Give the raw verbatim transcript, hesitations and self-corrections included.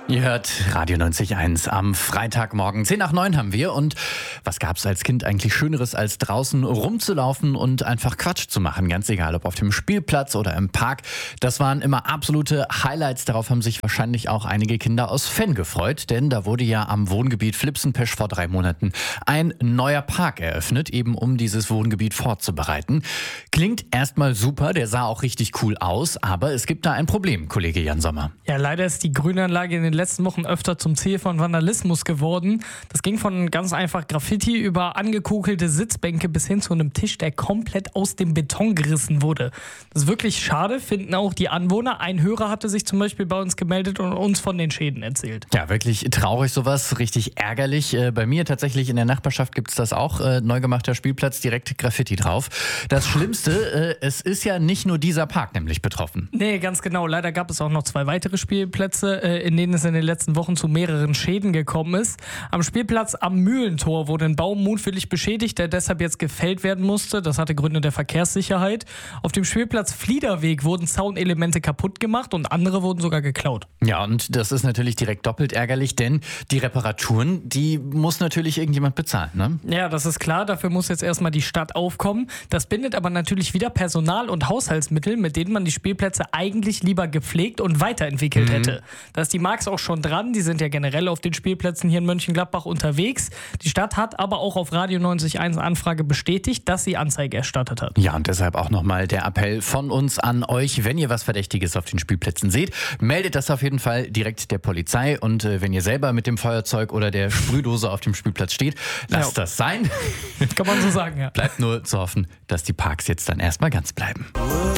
Ihr hört Radio neunzig Komma eins am Freitagmorgen. zehn nach neun haben wir. Und was gab's als Kind eigentlich Schöneres, als draußen rumzulaufen und einfach Quatsch zu machen? Ganz egal, ob auf dem Spielplatz oder im Park. Das waren immer absolute Highlights. Darauf haben sich wahrscheinlich auch einige Kinder aus Fenn gefreut. Denn da wurde ja am Wohngebiet Flipsenpesch vor drei Monaten ein neuer Park eröffnet, eben um dieses Wohngebiet vorzubereiten. Klingt erstmal super, der sah auch richtig cool aus. Aber es gibt da ein Problem, Kollege Jan Sommer. Ja, leider ist die Grünanlage in den letzten Wochen öfter zum Ziel von Vandalismus geworden. Das ging von ganz einfach Graffiti über angekugelte Sitzbänke bis hin zu einem Tisch, der komplett aus dem Beton gerissen wurde. Das ist wirklich schade, finden auch die Anwohner. Ein Hörer hatte sich zum Beispiel bei uns gemeldet und uns von den Schäden erzählt. Ja, wirklich traurig sowas, richtig ärgerlich. Bei mir tatsächlich in der Nachbarschaft gibt es das auch. Neu gemachter Spielplatz, direkt Graffiti drauf. Das Schlimmste, es ist ja nicht nur dieser Park nämlich betroffen. Nee, ganz genau. Leider gab es auch noch zwei weitere Spielplätze, in denen es in den letzten Wochen zu mehreren Schäden gekommen ist. Am Spielplatz am Mühlentor wurde ein Baum mutwillig beschädigt, der deshalb jetzt gefällt werden musste. Das hatte Gründe der Verkehrssicherheit. Auf dem Spielplatz Fliederweg wurden Zaunelemente kaputt gemacht und andere wurden sogar geklaut. Ja, und das ist natürlich direkt doppelt ärgerlich, denn die Reparaturen, die muss natürlich irgendjemand bezahlen, ne? Ja, das ist klar. Dafür muss jetzt erstmal die Stadt aufkommen. Das bindet aber natürlich wieder Personal und Haushaltsmittel, mit denen man die Spielplätze eigentlich lieber gepflegt und weiterentwickelt mhm. hätte. Da ist die Marx auch schon dran. Die sind ja generell auf den Spielplätzen hier in Mönchengladbach unterwegs. Die Stadt hat aber auch auf Radio neunzig Komma eins Anfrage bestätigt, dass sie Anzeige erstattet hat. Ja, und deshalb auch nochmal der Appell von uns an euch. Wenn ihr was Verdächtiges auf den Spielplätzen seht, meldet das auf jeden Fall direkt der Polizei. Und äh, wenn ihr selber mit dem Feuerzeug oder der Sprühdose auf dem Spielplatz steht, lasst ja. das sein. Kann man so sagen, ja. Bleibt nur zu hoffen, dass die Parks jetzt dann erstmal ganz bleiben.